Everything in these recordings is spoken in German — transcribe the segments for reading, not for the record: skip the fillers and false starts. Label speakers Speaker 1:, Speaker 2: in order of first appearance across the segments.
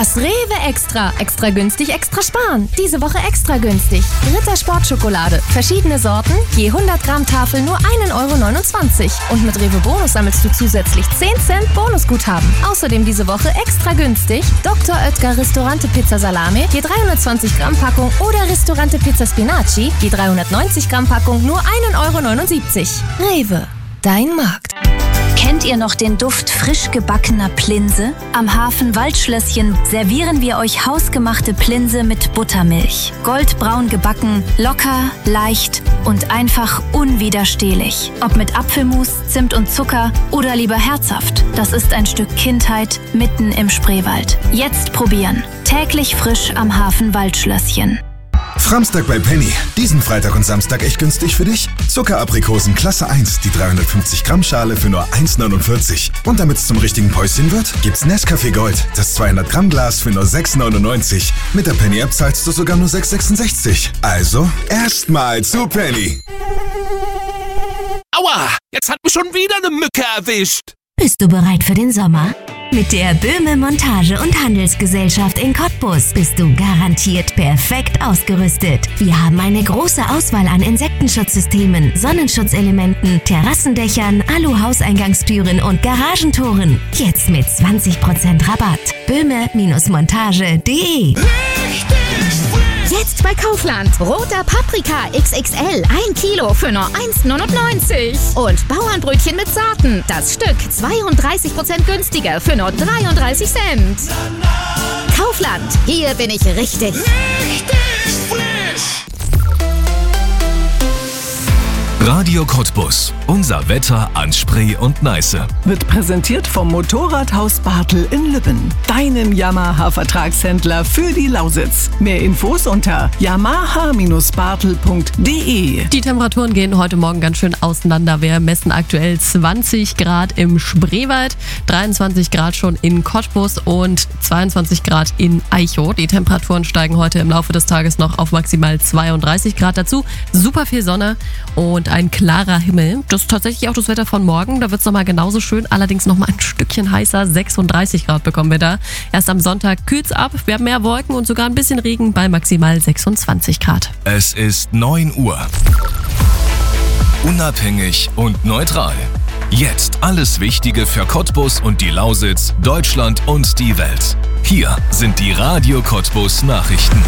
Speaker 1: Das Rewe Extra. Extra günstig, extra sparen. Diese Woche extra günstig. Ritter Sportschokolade. Verschiedene Sorten, je 100 Gramm Tafel nur 1,29 €. Und mit Rewe Bonus sammelst du zusätzlich 10 Cent Bonusguthaben. Außerdem diese Woche extra günstig Dr. Oetker Ristorante Pizza Salame, je 320 Gramm Packung oder Ristorante Pizza Spinaci, je 390 Gramm Packung nur 1,79 €. Rewe, dein Markt.
Speaker 2: Kennt ihr noch den Duft frisch gebackener Plinse? Am Hafen Waldschlösschen servieren wir euch hausgemachte Plinse mit Buttermilch. Goldbraun gebacken, locker, leicht und einfach unwiderstehlich. Ob mit Apfelmus, Zimt und Zucker oder lieber herzhaft. Das ist ein Stück Kindheit mitten im Spreewald. Jetzt probieren. Täglich frisch am Hafen Waldschlösschen.
Speaker 3: Framstag bei Penny. Diesen Freitag und Samstag echt günstig für dich. Zuckeraprikosen Klasse 1, die 350 Gramm Schale für nur 1,49 €. Und damit es zum richtigen Päuschen wird, gibt's Nescafé Gold, das 200 Gramm Glas für nur 6,99 €. Mit der Penny App zahlst du sogar nur 6,66 €. Also, erstmal zu Penny.
Speaker 4: Aua, jetzt hat mich schon wieder eine Mücke erwischt.
Speaker 5: Bist du bereit für den Sommer? Mit der Böhme Montage- und Handelsgesellschaft in Cottbus bist du garantiert perfekt ausgerüstet. Wir haben eine große Auswahl an Insektenschutzsystemen, Sonnenschutzelementen, Terrassendächern, Alu-Hauseingangstüren und Garagentoren. Jetzt mit 20% Rabatt. böhme-montage.de.
Speaker 6: Jetzt bei Kaufland. Roter Paprika XXL. 1 Kilo für nur 1,99 €. Und Bauernbrötchen mit Saaten. Das Stück 32% günstiger für nur 33 Cent. Kaufland. Hier bin ich richtig.
Speaker 7: Radio Cottbus. Unser Wetter an Spree und Neiße.
Speaker 8: Wird präsentiert vom Motorradhaus Bartel in Lübben. Deinem Yamaha-Vertragshändler für die Lausitz. Mehr Infos unter yamaha-bartel.de.
Speaker 9: Die Temperaturen gehen heute Morgen ganz schön auseinander. Wir messen aktuell 20 Grad im Spreewald, 23 Grad schon in Cottbus und 22 Grad in Aichow. Die Temperaturen steigen heute im Laufe des Tages noch auf maximal 32 Grad dazu. Super viel Sonne und ein klarer Himmel. Das ist tatsächlich auch das Wetter von morgen. Da wird es nochmal genauso schön, allerdings nochmal ein Stückchen heißer. 36 Grad bekommen wir da. Erst am Sonntag kühlt's ab. Wir haben mehr Wolken und sogar ein bisschen Regen bei maximal 26 Grad.
Speaker 7: Es ist 9 Uhr. Unabhängig und neutral. Jetzt alles Wichtige für Cottbus und die Lausitz, Deutschland und die Welt. Hier sind die Radio Cottbus Nachrichten.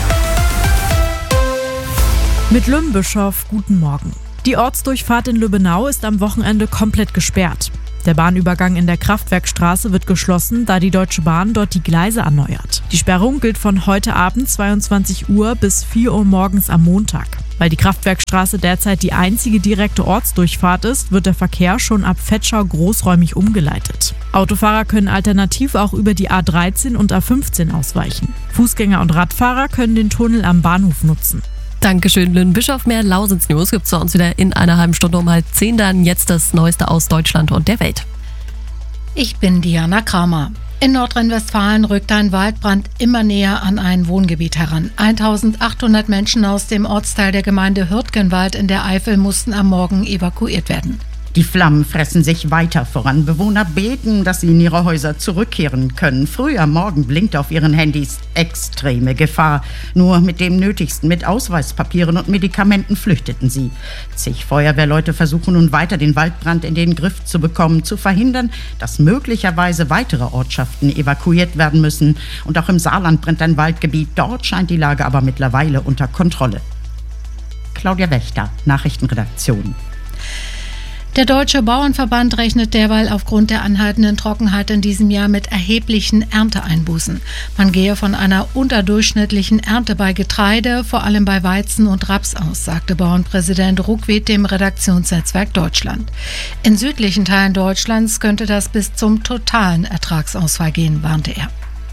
Speaker 10: Mit Lümbischof, guten Morgen. Die Ortsdurchfahrt in Lübbenau ist am Wochenende komplett gesperrt. Der Bahnübergang in der Kraftwerkstraße wird geschlossen, da die Deutsche Bahn dort die Gleise erneuert. Die Sperrung gilt von heute Abend 22 Uhr bis 4 Uhr morgens am Montag. Weil die Kraftwerkstraße derzeit die einzige direkte Ortsdurchfahrt ist, wird der Verkehr schon ab Vetschau großräumig umgeleitet. Autofahrer können alternativ auch über die A13 und A15 ausweichen. Fußgänger und Radfahrer können den Tunnel am Bahnhof nutzen.
Speaker 9: Dankeschön, Lünen-Bischof. Mehr Lausitz-News gibt's bei uns wieder in einer halben Stunde um 9:30. Dann jetzt das Neueste aus Deutschland und der Welt.
Speaker 11: Ich bin Diana Kramer. In Nordrhein-Westfalen rückt ein Waldbrand immer näher an ein Wohngebiet heran. 1800 Menschen aus dem Ortsteil der Gemeinde Hürtgenwald in der Eifel mussten am Morgen evakuiert werden.
Speaker 12: Die Flammen fressen sich weiter voran. Bewohner beten, dass sie in ihre Häuser zurückkehren können. Früh am Morgen blinkt auf ihren Handys extreme Gefahr. Nur mit dem Nötigsten, mit Ausweispapieren und Medikamenten flüchteten sie. Zig Feuerwehrleute versuchen nun weiter, den Waldbrand in den Griff zu bekommen, zu verhindern, dass möglicherweise weitere Ortschaften evakuiert werden müssen. Und auch im Saarland brennt ein Waldgebiet. Dort scheint die Lage aber mittlerweile unter Kontrolle. Claudia Wächter, Nachrichtenredaktion.
Speaker 11: Der Deutsche Bauernverband rechnet derweil aufgrund der anhaltenden Trockenheit in diesem Jahr mit erheblichen Ernteeinbußen. Man gehe von einer unterdurchschnittlichen Ernte bei Getreide, vor allem bei Weizen und Raps aus, sagte Bauernpräsident Ruckwied dem Redaktionsnetzwerk Deutschland. In südlichen Teilen Deutschlands könnte das bis zum totalen Ertragsausfall gehen, warnte er.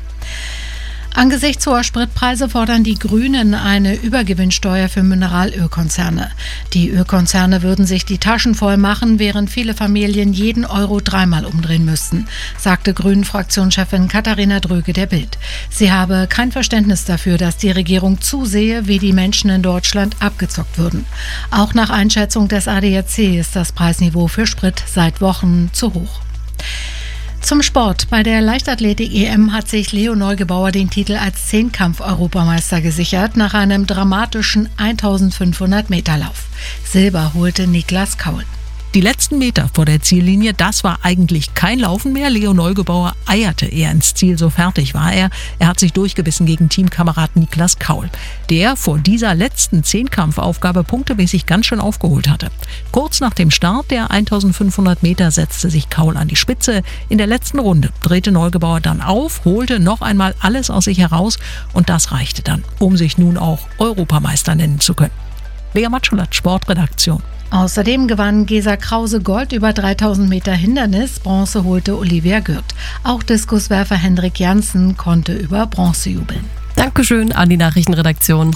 Speaker 11: Angesichts hoher Spritpreise fordern die Grünen eine Übergewinnsteuer für Mineralölkonzerne. Die Ölkonzerne würden sich die Taschen voll machen, während viele Familien jeden Euro dreimal umdrehen müssten, sagte Grünen-Fraktionschefin Katharina Dröge der Bild. Sie habe kein Verständnis dafür, dass die Regierung zusehe, wie die Menschen in Deutschland abgezockt würden. Auch nach Einschätzung des ADAC ist das Preisniveau für Sprit seit Wochen zu hoch. Zum Sport. Bei der Leichtathletik-EM hat sich Leo Neugebauer den Titel als Zehnkampf-Europameister gesichert nach einem dramatischen 1500-Meter-Lauf. Silber holte Niklas Kaul.
Speaker 13: Die letzten Meter vor der Ziellinie, das war eigentlich kein Laufen mehr. Leo Neugebauer eierte eher ins Ziel, so fertig war er. Er hat sich durchgebissen gegen Teamkamerad Niklas Kaul, der vor dieser letzten Zehnkampfaufgabe punktemäßig ganz schön aufgeholt hatte. Kurz nach dem Start der 1500 Meter setzte sich Kaul an die Spitze. In der letzten Runde drehte Neugebauer dann auf, holte noch einmal alles aus sich heraus und das reichte dann, um sich nun auch Europameister nennen zu können. Lea Matschulat, Sportredaktion.
Speaker 11: Außerdem gewann Gesa Krause Gold über 3000 Meter Hindernis, Bronze holte Olivia Gürt. Auch Diskuswerfer Hendrik Janssen konnte über Bronze jubeln.
Speaker 9: Dankeschön an die Nachrichtenredaktion.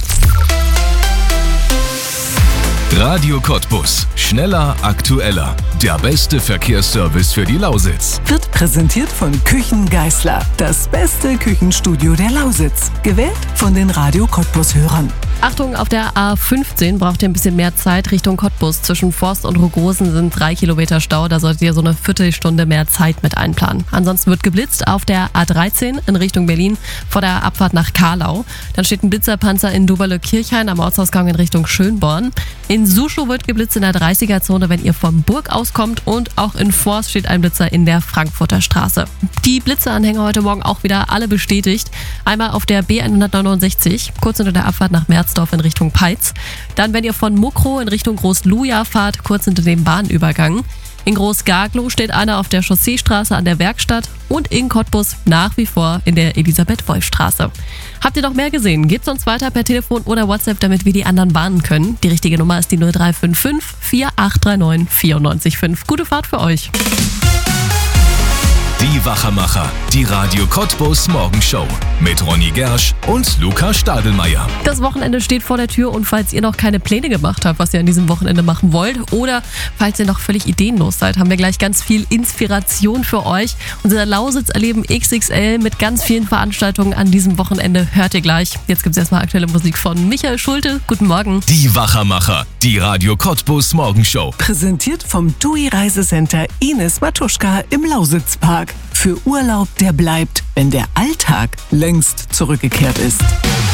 Speaker 7: Radio Cottbus. Schneller, aktueller. Der beste Verkehrsservice für die Lausitz.
Speaker 8: Wird präsentiert von Küchen Geisler. Das beste Küchenstudio der Lausitz. Gewählt von den Radio Cottbus-Hörern.
Speaker 9: Achtung, auf der A15 braucht ihr ein bisschen mehr Zeit Richtung Cottbus. Zwischen Forst und Rogosen sind 3 Kilometer Stau. Da solltet ihr so eine Viertelstunde mehr Zeit mit einplanen. Ansonsten wird geblitzt auf der A13 in Richtung Berlin vor der Abfahrt nach Karlau. Dann steht ein Blitzerpanzer in Doberle-Kirchhain am Ortsausgang in Richtung Schönborn. In Suschow wird geblitzt in der 30er-Zone, wenn ihr von Burg auskommt. Und auch in Forst steht ein Blitzer in der Frankfurter Straße. Die Blitzeranhänger heute Morgen auch wieder alle bestätigt. Einmal auf der B169, kurz unter der Abfahrt nach Merzdorf in Richtung Peitz. Dann, wenn ihr von Mukro in Richtung Groß-Luja fahrt, kurz hinter dem Bahnübergang. In Groß-Gaglow steht einer auf der Chausseestraße an der Werkstatt und in Cottbus nach wie vor in der Elisabeth-Wolf-Straße. Habt ihr noch mehr gesehen? Gebt uns weiter per Telefon oder WhatsApp, damit wir die anderen warnen können. Die richtige Nummer ist die 0355 4839 94,5. Gute Fahrt für euch.
Speaker 7: Die Wachermacher, die Radio Cottbus Morgenshow mit Ronny Gersch und Luca Stadelmeier.
Speaker 9: Das Wochenende steht vor der Tür und falls ihr noch keine Pläne gemacht habt, was ihr an diesem Wochenende machen wollt oder falls ihr noch völlig ideenlos seid, haben wir gleich ganz viel Inspiration für euch. Unser Lausitz-Erleben XXL mit ganz vielen Veranstaltungen an diesem Wochenende hört ihr gleich. Jetzt gibt es erstmal aktuelle Musik von Michael Schulte. Guten Morgen.
Speaker 7: Die Wachermacher, die Radio Cottbus Morgenshow.
Speaker 8: Präsentiert vom TUI Reisecenter Ines Matuschka im Lausitzpark. Für Urlaub, der bleibt, wenn der Alltag längst zurückgekehrt ist.